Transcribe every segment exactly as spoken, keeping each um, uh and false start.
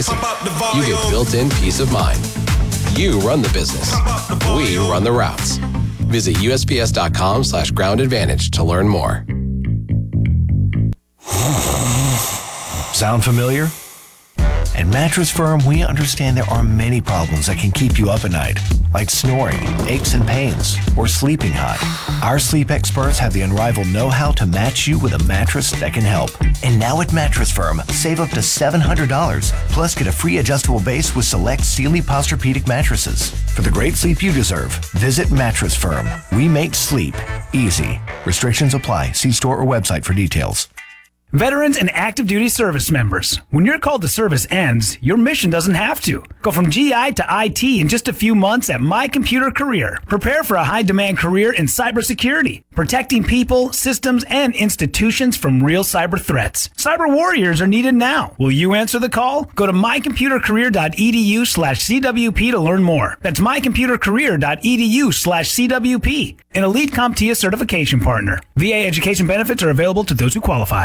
You get built-in peace of mind. You run the business. We run the routes. Visit U S P S dot com slash ground advantage to learn more. Sound familiar? At Mattress Firm, we understand there are many problems that can keep you up at night, like snoring, aches and pains, or sleeping hot. Our sleep experts have the unrivaled know-how to match you with a mattress that can help. And now at Mattress Firm, save up to seven hundred dollars, plus get a free adjustable base with select Sealy Posturepedic mattresses. For the great sleep you deserve, visit Mattress Firm. We make sleep easy. Restrictions apply. See store or website for details. Veterans and active duty service members, when your call to service ends, your mission doesn't have to. Go from G I to I T in just a few months at My Computer Career. Prepare for a high-demand career in cybersecurity, protecting people, systems, and institutions from real cyber threats. Cyber warriors are needed now. Will you answer the call? Go to mycomputercareer.edu slash CWP to learn more. That's mycomputercareer.edu slash CWP. An Elite CompTIA certification partner. V A education benefits are available to those who qualify.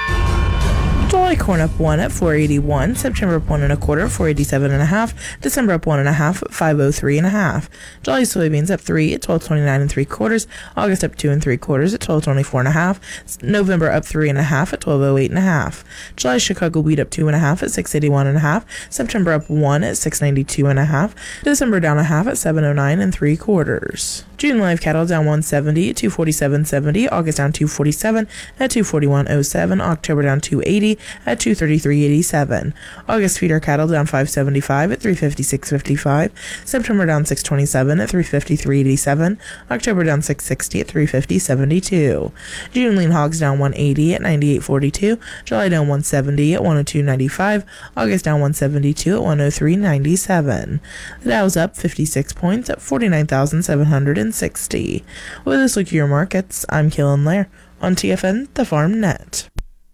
July corn up one at four eighty-one, September up one and a quarter, four eighty-seven and a half, December up one and a half, five oh three and a half. July soybeans up three at twelve twenty-nine and three quarters, August up two and three quarters at twelve twenty-four and a half, November up three and a half at twelve oh eight and a half. July Chicago wheat up two and a half at six eighty-one and a half, September up one at six ninety-two and a half, December down a half at seven oh nine and three quarters. June live cattle down one seventy at two forty-seven seventy, August down two forty-seven at two forty-one oh seven, October down two eighty at two thirty-three eighty-seven. August feeder cattle down five seventy-five at three fifty-six fifty-five, September down six twenty-seven at three fifty-three eighty-seven, October down six sixty at three fifty seventy-two. June lean hogs down one eighty at ninety-eight forty-two, July down one seventy at one oh two ninety-five, August down one seventy-two at one oh three ninety-seven. The Dow's up fifty-six points at forty-nine thousand seven hundred sixty. With this look at your markets, I'm Kaylin Lair on T F N, the Farm Net.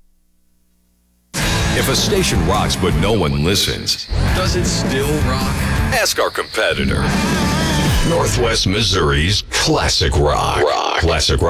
If a station rocks but no one listens, does it still rock? Ask our competitor. Northwest Missouri's Classic Rock. Rock. Classic Rock.